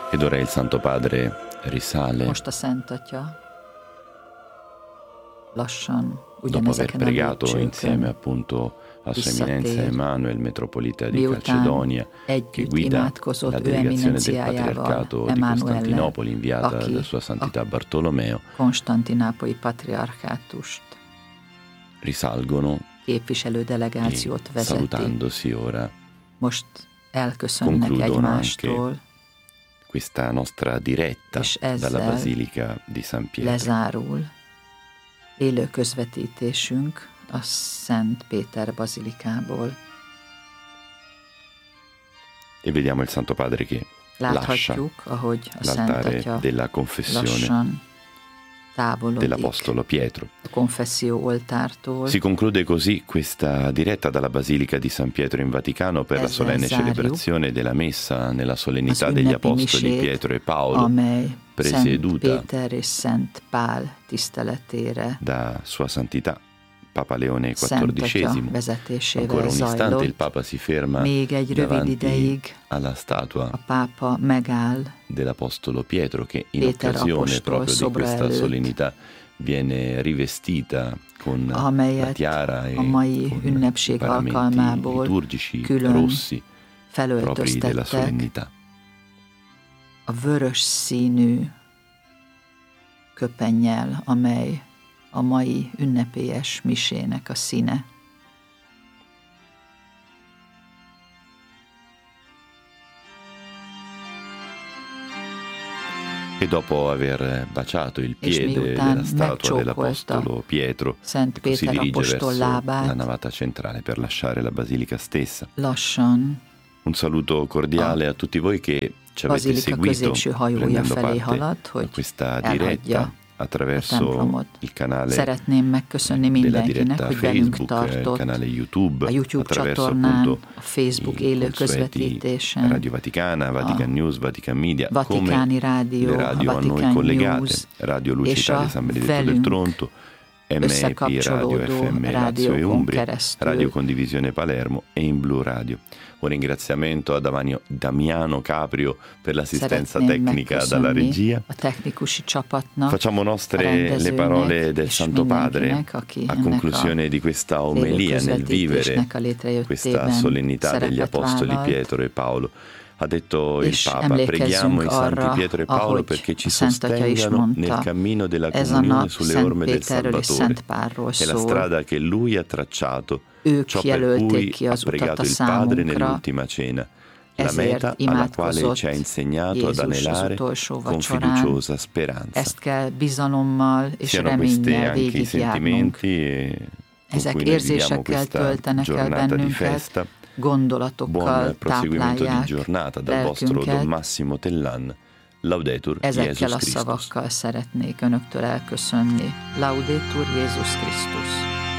Ed ora il Santo Padre risale. Most a Szent Atya lassan dopo aver ugyanezeken a pregato insieme lépcsőkön appunto a Sua visszatér. Eminenza Emanuel, metropolita di Miután Calcedonia, che együtt guida imádkozott la ő delegazione del eminenciájával, Patriarcato di Emanuellel, Costantinopoli inviata aki da Sua a Santità Bartolomeo, konstantinápolyi patriarchátust risalgono képviselő e delegációt vezeti. salutandosi ora Most elköszönnek concludono egymástól, questa nostra diretta és dalla ezzel Basilica di San Pietro. lezárul élő közvetítésünk a Szent Péter bazilikából. E vediamo il Santo Padre che lascia Láthatjuk, ahogy a Szent l'altare Atya della confessione lassan távolodik dell'Apostolo Pietro. a konfesszió oltártól. Si conclude così questa diretta dalla Basilica di San Pietro in Vaticano per la Ezzel solenne zárjuk celebrazione della Messa nella solennità az degli ünnepi Apostoli misét, Pietro e Paolo, amely Szent presieduta Péter és Szent Pál tiszteletére da Sua Santità Papa Leone Szent Atya XIV. vezetésével Ancora un istante il zajlott. Papa si ferma Még egy rövid davanti ideig alla statua a pápa megáll dell'Apostolo Pietro che in Péter occasione apostol proprio di szobra questa előtt, solennità viene rivestita con la amelyet tiara e a mai con ünnepség i paramenti alkalmából liturgici külön rossi propri della felöltöztettek solennità. a vörös színű köpennyel, amely a mai ünnepélyes misének a színe. E dopo aver baciato il És piede miután della statua megcsókolta dell'Apostolo Pietro, Szent si Péter dirige apostol verso la lábát, navata centrale per lasciare la basilica stessa. lassan Un saluto cordiale a tutti voi che ci avete bazilika seguito középső hajója prendendo felé parte halad, a hogy questa elhagyja diretta a attraverso templomot. il canale Szeretném megköszönni della mindenkinek, diretta hogy velünk Facebook, il tartott canale YouTube, a YouTube attraverso csatornán, appunto a Facebook i élő consueti közvetítésen, Radio Vaticana, Vatican News, Vatican Media, Vatikáni come Rádió, le radio a a noi Vatican collegate, News, Radio Luce és Italia a San Benedetto del velünk Tronto, MEP Radio összekapcsolódó FM Lazio e rádiókon Umbria, keresztül. Radio Condivisione Palermo e in Blu Radio. Un ringraziamento a Damiano Caprio per l'assistenza Szeretném tecnica dalla megköszönni regia. a technikusi csapatnak, Facciamo a nostre le rendezőnek parole del és Santo Padre mindenkinek, aki a ennek conclusione di questa omelia nel vivere közvetítésnek a létrejöttében questa solennità degli szerepet Apostoli vállalt. Pietro e Paolo. Ha detto il És Papa, emlékezzünk preghiamo i Santi arra, Pietro e Paolo ahogy perché ci a Szent Atya is sostengano mondta, nel cammino della ez a comunione nap sulle Szent orme del Péterről és Salvatore. Szent Pálról È la szól. strada che lui ha tracciato, Ők ciò per jelölték cui ki ha az utat pregato a il Padre számunkra, nell'ultima cena. La ezért meta alla quale imádkozott ci ha insegnato ad Jézus az anelare utolsó con vacsorán. fiduciosa speranza. Ezt kell bizalommal és Siano questi reménnyel anche i végigjárnunk. sentimenti con Ezek cui noi viviamo érzésekkel questa töltenek el giornata di bennünket, festa. gondolatokkal Buon proseguimento di táplálják giornata dal vostro lelkünket. Don Massimo Tellan. Laudetur Ezekkel Jesus a Christus. szavakkal szeretnék önöktől elköszönni. Laudetur Jézus Krisztus.